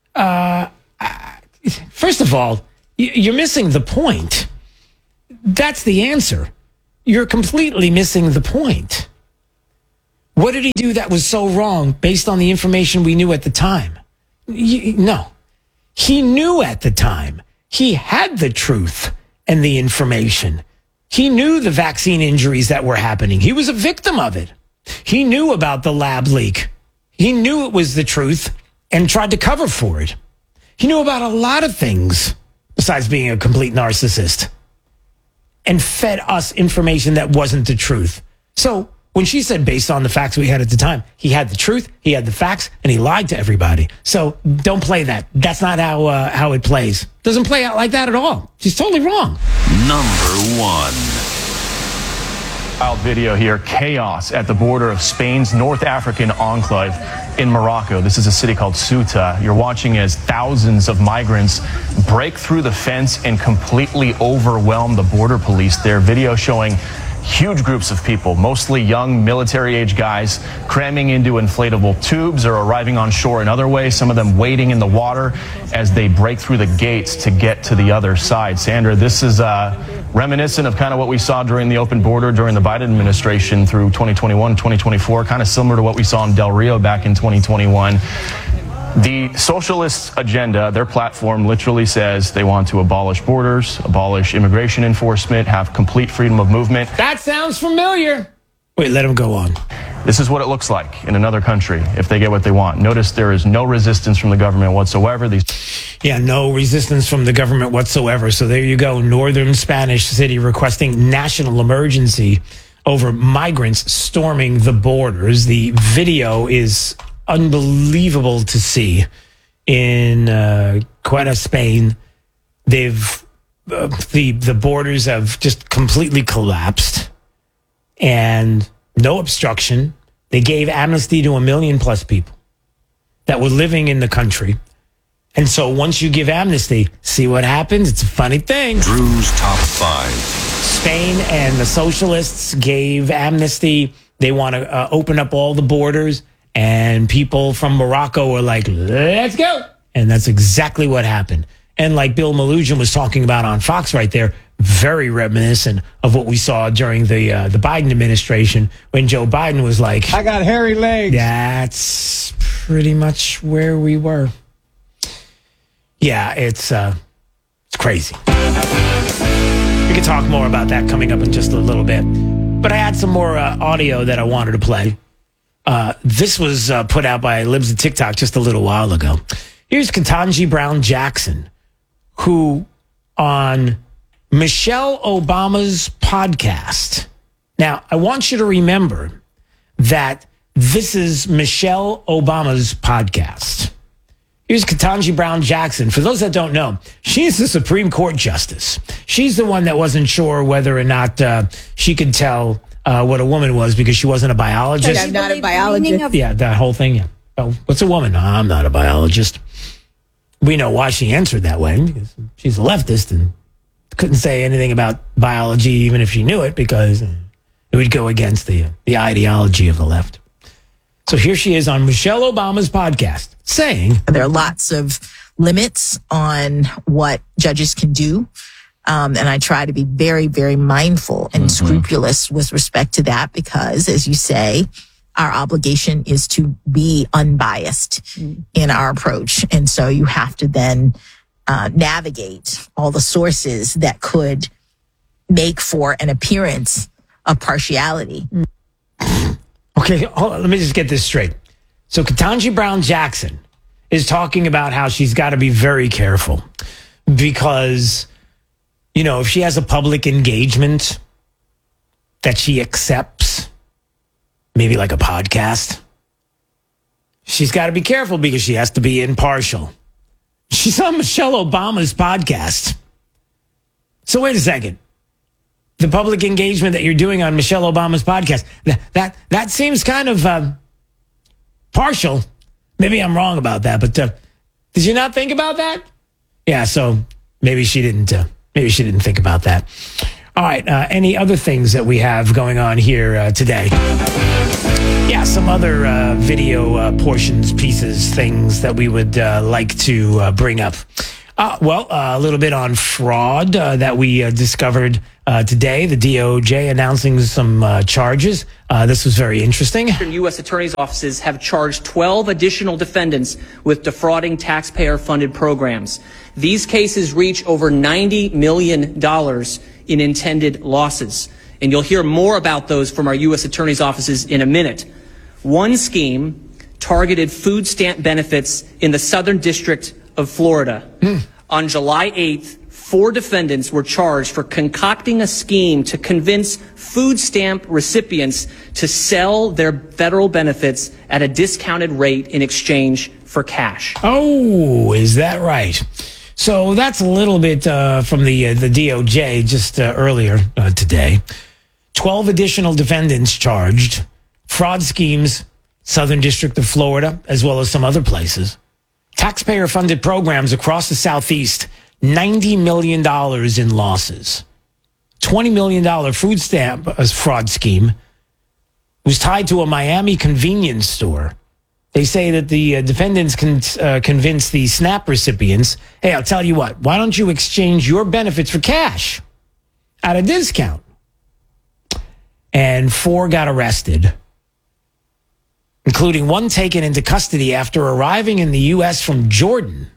Speaker 1: First of all, you're missing the point. That's the answer. You're completely missing the point. What did he do that was so wrong based on the information we knew at the time? No. He knew at the time. He had the truth and the information. He knew the vaccine injuries that were happening. He was a victim of it. He knew about the lab leak. He knew it was the truth and tried to cover for it. He knew about a lot of things besides being a complete narcissist and fed us information that wasn't the truth. So when she said based on the facts we had at the time, he had the truth, he had the facts, and he lied to everybody. So don't play that. That's not how it plays. Doesn't play out like that at all. She's totally wrong.
Speaker 8: Number 1.
Speaker 2: Wild video here, chaos at the border of Spain's North African enclave in Morocco. This is a city called Ceuta. You're watching as thousands of migrants break through the fence and completely overwhelm the border police. Their video showing huge groups of people, mostly young military-age guys, cramming into inflatable tubes or arriving on shore in other ways, some of them wading in the water as they break through the gates to get to the other side. Sandra, this is reminiscent of kind of what we saw during the open border during the Biden administration through 2021, 2024, kind of similar to what we saw in Del Rio back in 2021. The socialist agenda, their platform literally says they want to abolish borders, abolish immigration enforcement, have complete freedom of movement.
Speaker 1: That sounds familiar. Wait, let him go on.
Speaker 2: This is what it looks like in another country if they get what they want. Notice there is no resistance from the government whatsoever.
Speaker 1: Yeah, no resistance from the government whatsoever. So there you go. Northern Spanish city requesting national emergency over migrants storming the borders. The video is unbelievable to see in Ceuta, Spain. They've the borders have just completely collapsed and no obstruction. They gave amnesty to 1 million plus people that were living in the country. And so once you give amnesty, see what happens? It's a funny thing.
Speaker 8: Drew's Top 5.
Speaker 1: Spain and the socialists gave amnesty. They want to open up all the borders. And people from Morocco were like, let's go. And that's exactly what happened. And like Bill Malugin was talking about on Fox right there, very reminiscent of what we saw during the Biden administration when Joe Biden was like,
Speaker 6: I got hairy legs.
Speaker 1: That's pretty much where we were. Yeah, it's crazy. We can talk more about that coming up in just a little bit. But I had some more audio that I wanted to play. This was put out by Libs of TikTok just a little while ago. Here's Ketanji Brown Jackson, who on Michelle Obama's podcast. Now, I want you to remember that this is Michelle Obama's podcast. Here's Ketanji Brown Jackson. For those that don't know, she's the Supreme Court justice. She's the one that wasn't sure whether or not she could tell what a woman was because she wasn't a biologist.
Speaker 9: Like I'm not a biologist.
Speaker 1: Yeah, that whole thing. Yeah. Oh, what's a woman? No, I'm not a biologist. We know why she answered that way. Because she's a leftist and couldn't say anything about biology even if she knew it because it would go against the ideology of the left. So here she is on Michelle Obama's podcast saying
Speaker 10: there are lots of limits on what judges can do. And I try to be very, very mindful and scrupulous with respect to that because, as you say, our obligation is to be unbiased in our approach. And so you have to then navigate all the sources that could make for an appearance of partiality.
Speaker 1: Okay, hold on, let me just get this straight. So Ketanji Brown Jackson is talking about how she's got to be very careful because, you know, if she has a public engagement that she accepts, maybe like a podcast, she's got to be careful because she has to be impartial. She's on Michelle Obama's podcast. So wait a second. The public engagement that you're doing on Michelle Obama's podcast, that seems kind of partial. Maybe I'm wrong about that, but did you not think about that? Yeah, so maybe she didn't think about that. All right. Any other things that we have going on here today? Yeah, some other video portions, pieces, things that we would like to bring up. Well, a little bit on fraud that we discovered today. The DOJ announcing some charges. This was very interesting.
Speaker 6: U.S. attorneys' offices have charged 12 additional defendants with defrauding taxpayer-funded programs. These cases reach over $90 million in intended losses. And you'll hear more about those from our U.S. attorney's offices in a minute. One scheme targeted food stamp benefits in the Southern District of Florida. On July 8th, 4 defendants were charged for concocting a scheme to convince food stamp recipients to sell their federal benefits at a discounted rate in exchange for cash.
Speaker 1: Oh, is that right? So that's a little bit from the DOJ just earlier today. 12 additional defendants charged. Fraud schemes, Southern District of Florida, as well as some other places. Taxpayer-funded programs across the Southeast, $90 million in losses. $20 million food stamp fraud scheme was tied to a Miami convenience store. They say that the defendants convinced the SNAP recipients, hey, I'll tell you what, why don't you exchange your benefits for cash at a discount? And 4 got arrested, including one taken into custody after arriving in the U.S. from Jordan.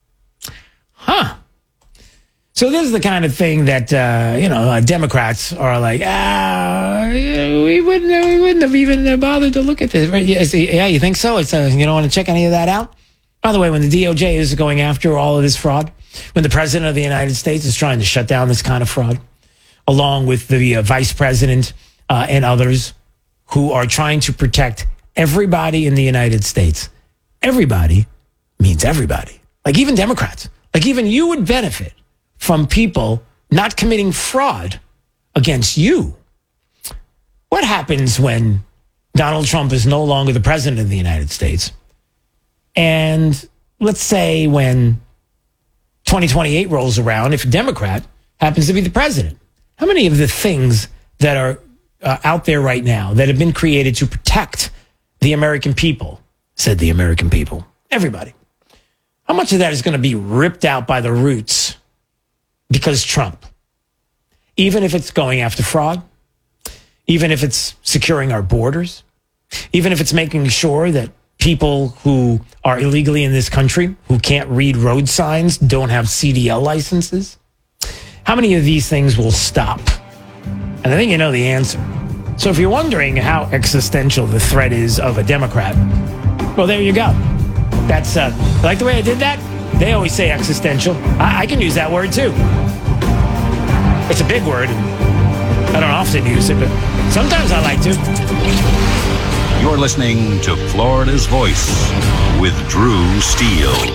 Speaker 1: So this is the kind of thing that, Democrats are like, we wouldn't have even bothered to look at this. Yeah, you think so? It's you don't want to check any of that out? By the way, when the DOJ is going after all of this fraud, when the president of the United States is trying to shut down this kind of fraud, along with the vice president and others who are trying to protect everybody in the United States. Everybody means everybody. Like even Democrats. Like even you would benefit from people not committing fraud against you. What happens when Donald Trump is no longer the president of the United States? And let's say when 2028 rolls around, if a Democrat happens to be the president, how many of the things that are out there right now that have been created to protect the American people, said the American people, everybody, how much of that is going to be ripped out by the roots because Trump? Even if it's going after fraud, even if it's securing our borders, even if it's making sure that people who are illegally in this country, who can't read road signs, don't have CDL licenses, how many of these things will stop? And I think you know the answer. So if you're wondering how existential the threat is of a Democrat, well, there you go. That's, like the way I did that? They always say existential. I can use that word too. It's a big word. I don't often use it, but sometimes I like to.
Speaker 8: You're listening to Florida's Voice with Drew Steele.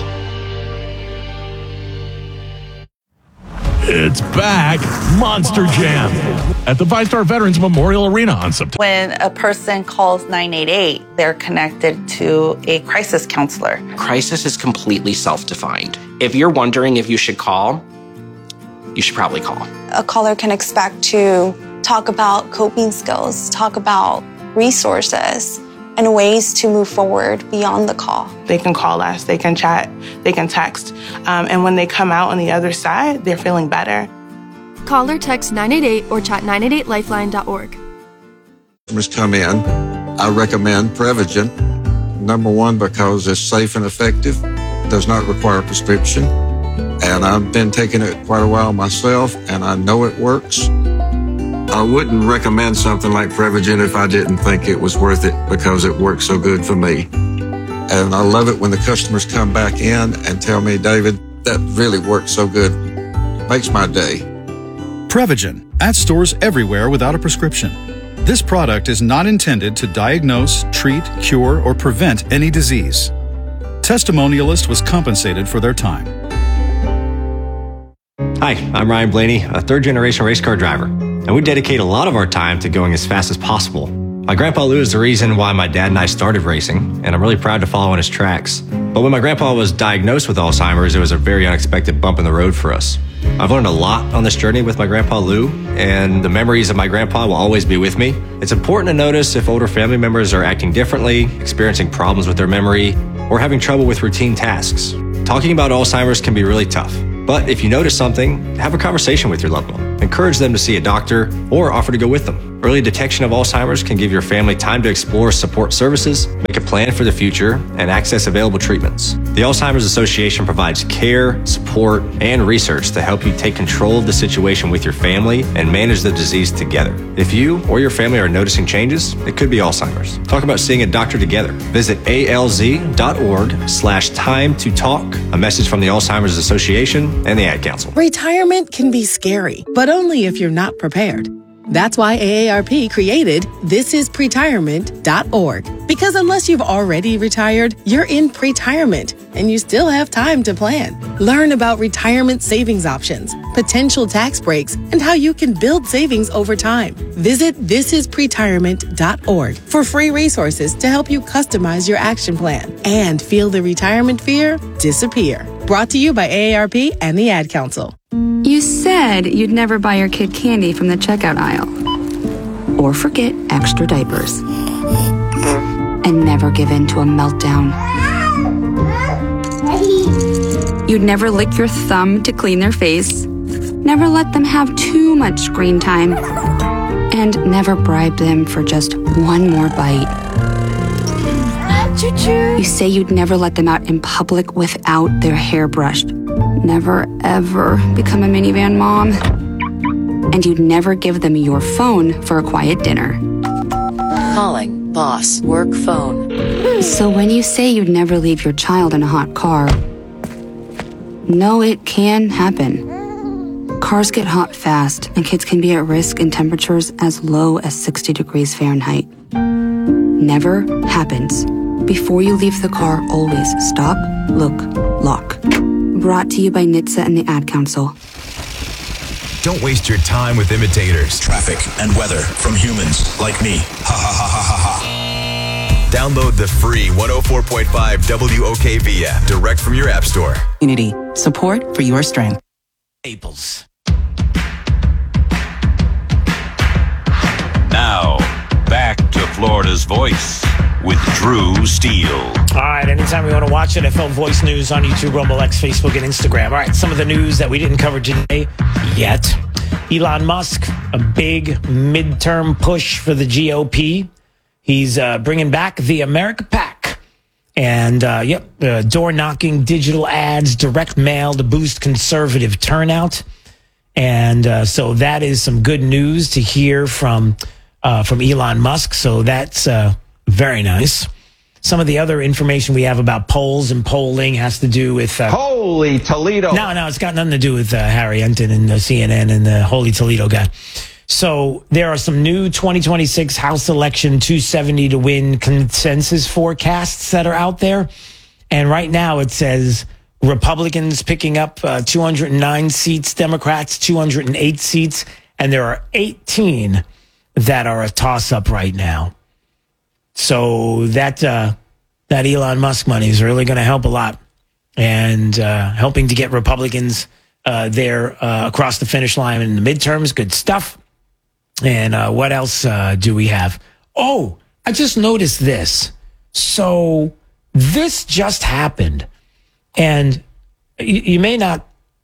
Speaker 9: It's back, Monster Jam, at the Five Star Veterans Memorial Arena on September.
Speaker 11: When a person calls 988, they're connected to a crisis counselor.
Speaker 12: Crisis is completely self-defined. If you're wondering if you should call, you should probably call.
Speaker 13: A caller can expect to talk about coping skills, talk about resources, and ways to move forward beyond the call.
Speaker 14: They can call us, they can chat, they can text, and when they come out on the other side, they're feeling better.
Speaker 21: Call or text 988 or chat 988lifeline.org.
Speaker 31: Customers come in, I recommend Prevagen. Number one, because it's safe and effective, does not require a prescription, and I've been taking it quite a while myself, and I know it works. I wouldn't recommend something like Prevagen if I didn't think it was worth it because it works so good for me. And I love it when the customers come back in and tell me, David, that really works so good. Makes my day.
Speaker 15: Prevagen, at stores everywhere without a prescription. This product is not intended to diagnose, treat, cure, or prevent any disease. Testimonialist was compensated for their time.
Speaker 16: Hi, I'm Ryan Blaney, a third-generation race car driver, and we dedicate a lot of our time to going as fast as possible. My grandpa Lou is the reason why my dad and I started racing, and I'm really proud to follow in his tracks. But when my grandpa was diagnosed with Alzheimer's, it was a very unexpected bump in the road for us. I've learned a lot on this journey with my grandpa Lou, and the memories of my grandpa will always be with me. It's important to notice if older family members are acting differently, experiencing problems with their memory, or having trouble with routine tasks. Talking about Alzheimer's can be really tough, but if you notice something, have a conversation with your loved one. Encourage them to see a doctor or offer to go with them. Early detection of Alzheimer's can give your family time to explore support services, make a plan for the future, and access available treatments. The Alzheimer's Association provides care, support, and research to help you take control of the situation with your family and manage the disease together. If you or your family are noticing changes, it could be Alzheimer's. Talk about seeing a doctor together. Visit alz.org/time to talk. A message from the Alzheimer's Association and the Ad Council.
Speaker 17: Retirement can be scary, but only if you're not prepared. That's why AARP created thisispretirement.org. Because unless you've already retired, you're in pretirement and you still have time to plan. Learn about retirement savings options, potential tax breaks, and how you can build savings over time. Visit thisispretirement.org for free resources to help you customize your action plan and feel the retirement fear disappear. Brought to you by AARP and the Ad Council.
Speaker 18: You said you'd never buy your kid candy from the checkout aisle. Or forget extra diapers. And never give in to a meltdown. You'd never lick your thumb to clean their face. Never let them have too much screen time. And never bribe them for just one more bite. You say you'd never let them out in public without their hair brushed. Never, ever become a minivan mom. And you'd never give them your phone for a quiet dinner.
Speaker 19: Calling boss work phone.
Speaker 18: So when you say you'd never leave your child in a hot car, no, it can happen. Cars get hot fast, and kids can be at risk in temperatures as low as 60 degrees Fahrenheit. Never happens. Before you leave the car, always stop, look, lock. Brought to you by NHTSA and the Ad Council.
Speaker 7: Don't waste your time with imitators. Traffic and weather from humans like me. Ha ha ha ha ha ha. Download the free 104.5 WOKV app direct from your app store.
Speaker 19: Unity. Support for your strength.
Speaker 1: Staples.
Speaker 8: Now, back to Florida's Voice with Drew Steele.
Speaker 1: All right, anytime we want to watch NFL Voice News on YouTube, Rumble X, Facebook, and Instagram. All right, some of the news that we didn't cover today yet. Elon Musk, a big midterm push for the GOP. He's bringing back the America PAC. And, door-knocking digital ads, direct mail to boost conservative turnout. And so that is some good news to hear from Elon Musk. So that's very nice. Some of the other information we have about polls and polling has to do with...
Speaker 20: Holy Toledo!
Speaker 1: No, it's got nothing to do with Harry Enton and CNN and the Holy Toledo guy. So there are some new 2026 House election 270 to win consensus forecasts that are out there. And right now it says Republicans picking up 209 seats, Democrats 208 seats, and there are 18 that are a toss-up right now. So that Elon Musk money is really going to help a lot, and helping to get Republicans there across the finish line in the midterms. Good stuff. And what else do we have? Oh, I just noticed this. So this just happened, and you may not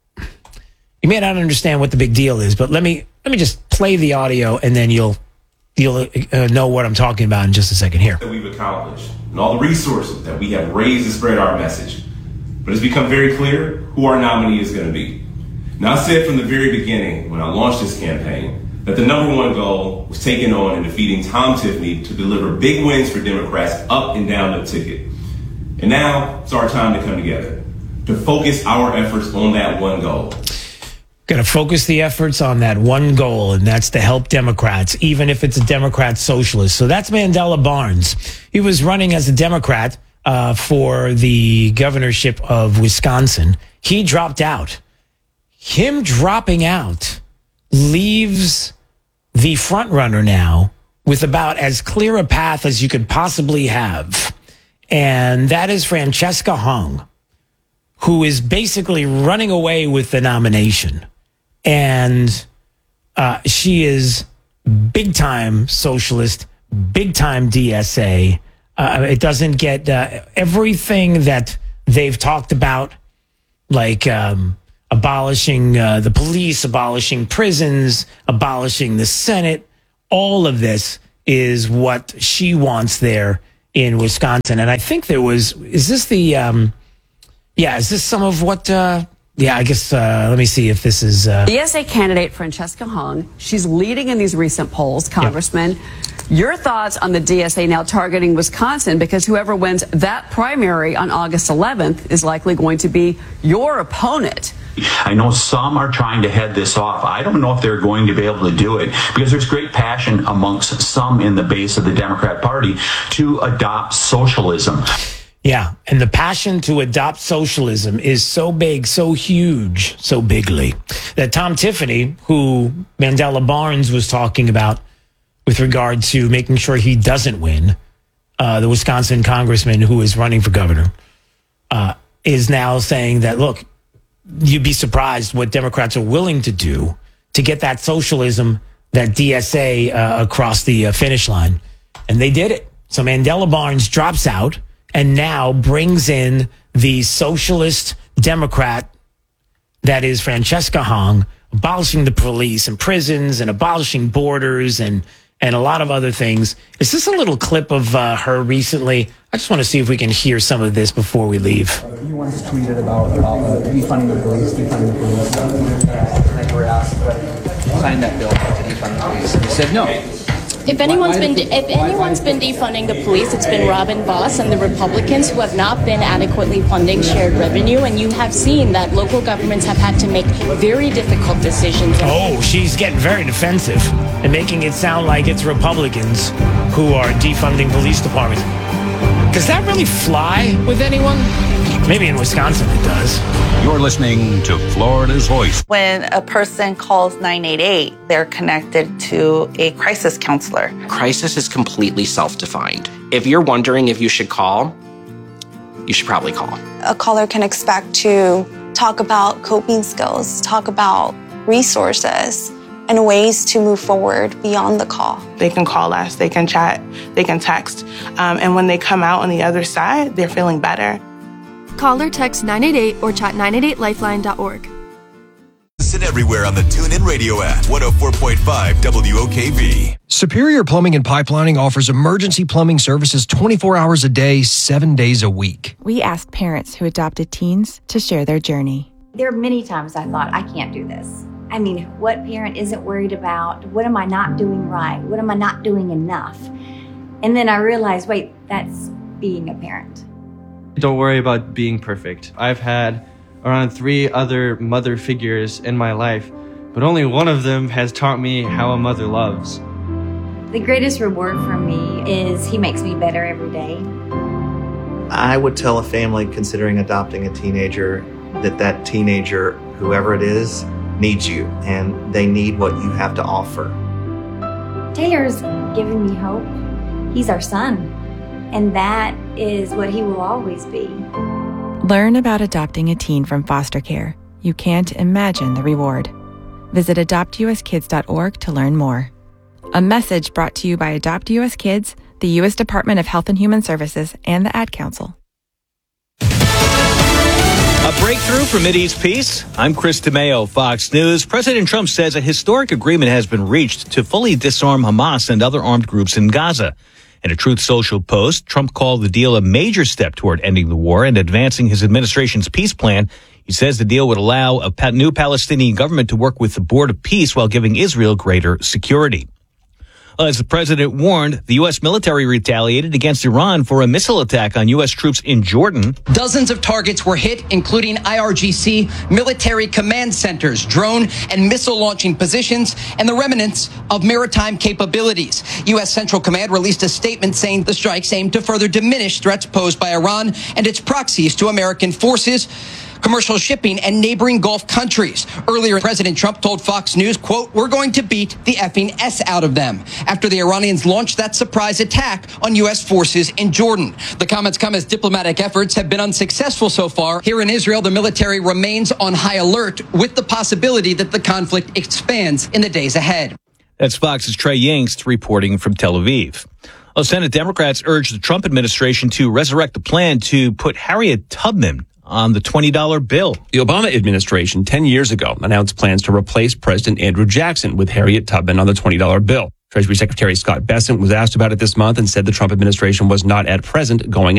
Speaker 1: understand what the big deal is. But let me just play the audio, and then you'll know what I'm talking about in just a second here.
Speaker 22: That we've accomplished and all the resources that we have raised to spread our message. But it's become very clear who our nominee is going to be. Now, I said from the very beginning when I launched this campaign that the number one goal was taking on and defeating Tom Tiffany to deliver big wins for Democrats up and down the ticket. And now it's our time to come together to focus our efforts on that one goal.
Speaker 1: Going to focus the efforts on that one goal, and that's to help Democrats, even if it's a Democrat socialist. So that's Mandela Barnes. He was running as a Democrat for the governorship of Wisconsin. He dropped out. Him dropping out leaves the front runner now with about as clear a path as you could possibly have. And that is Francesca Hong, who is basically running away with the nomination. And she is big time socialist, big time DSA. It doesn't get everything that they've talked about, like abolishing the police, abolishing prisons, abolishing the Senate. All of this is what she wants there in Wisconsin. And I think is this some of what, I guess, let me see if this is.
Speaker 3: DSA candidate Francesca Hong, she's leading in these recent polls, Congressman. Yep. Your thoughts on the DSA now targeting Wisconsin, because whoever wins that primary on August 11th is likely going to be your opponent.
Speaker 4: I know some are trying to head this off. I don't know if they're going to be able to do it, because there's great passion amongst some in the base of the Democrat Party to adopt socialism.
Speaker 1: Yeah, and the passion to adopt socialism is so big, so huge, so bigly, that Tom Tiffany, who Mandela Barnes was talking about with regard to making sure he doesn't win, the Wisconsin congressman who is running for governor, is now saying that, look, you'd be surprised what Democrats are willing to do to get that socialism, that DSA across the finish line. And they did it. So Mandela Barnes drops out and now brings in the socialist Democrat that is Francesca Hong, abolishing the police and prisons and abolishing borders and a lot of other things. Is this a little clip of her recently? I just want to see if we can hear some of this before we leave.
Speaker 20: You once tweeted about defunding the police. And you were asked to sign that bill to defund the police. You said no.
Speaker 23: If anyone's been defunding the police, it's been Robin Voss and the Republicans who have not been adequately funding shared revenue, and you have seen that local governments have had to make very difficult decisions.
Speaker 1: Oh, she's getting very defensive and making it sound like it's Republicans who are defunding police departments. Does that really fly with anyone? Maybe in Wisconsin it does.
Speaker 8: You're listening to Florida's Voice.
Speaker 11: When a person calls 988, they're connected to a crisis counselor.
Speaker 12: Crisis is completely self-defined. If you're wondering if you should call, you should probably call.
Speaker 13: A caller can expect to talk about coping skills, talk about resources, and ways to move forward beyond the call.
Speaker 14: They can call us, they can chat, they can text. And when they come out on the other side, they're feeling better.
Speaker 21: Call or text 988 or chat 988lifeline.org.
Speaker 7: Listen everywhere on the TuneIn Radio app. 104.5 WOKV.
Speaker 24: Superior Plumbing and Pipelining offers emergency plumbing services 24 hours a day, 7 days a week.
Speaker 25: We asked parents who adopted teens to share their journey.
Speaker 26: There are many times I thought, I can't do this. I mean, what parent isn't worried about? What am I not doing right? What am I not doing enough? And then I realized, wait, that's being a parent.
Speaker 27: Don't worry about being perfect. I've had around 3 other mother figures in my life, but only one of them has taught me how a mother loves.
Speaker 26: The greatest reward for me is he makes me better every day.
Speaker 28: I would tell a family considering adopting a teenager that teenager, whoever it is, needs you, and they need what you have to offer.
Speaker 26: Taylor's given me hope. He's our son, and that is what he will always be.
Speaker 25: Learn about adopting a teen from foster care. You can't imagine the reward. Visit adoptuskids.org to learn more. A message brought to you by Adopt US Kids, the U.S. Department of Health and Human Services, and the Ad Council.
Speaker 29: A breakthrough for Mideast peace? I'm Chris DeMeo, Fox News. President Trump says a historic agreement has been reached to fully disarm Hamas and other armed groups in Gaza. In a Truth Social post, Trump called the deal a major step toward ending the war and advancing his administration's peace plan. He says the deal would allow a new Palestinian government to work with the Board of Peace while giving Israel greater security. As the president warned, the U.S. military retaliated against Iran for a missile attack on U.S. troops in Jordan.
Speaker 31: Dozens of targets were hit, including IRGC, military command centers, drone and missile launching positions, and the remnants of maritime capabilities. U.S. Central Command released a statement saying the strikes aim to further diminish threats posed by Iran and its proxies to American forces.
Speaker 2: commercial shipping, and neighboring Gulf countries. Earlier, President Trump told Fox News, quote, "We're going to beat the effing S out of them," after the Iranians launched that surprise attack on U.S. forces in Jordan. The comments come as diplomatic efforts have been unsuccessful so far. Here in Israel, the military remains on high alert with the possibility that the conflict expands in the days ahead.
Speaker 29: That's Fox's Trey Yingst reporting from Tel Aviv. Well, Senate Democrats urged the Trump administration to resurrect the plan to put Harriet Tubman on the $20 bill.
Speaker 5: The Obama administration 10 years ago announced plans to replace President Andrew Jackson with Harriet Tubman on the $20 bill. Treasury Secretary Scott Bessent was asked about it this month and said the Trump administration was not at present going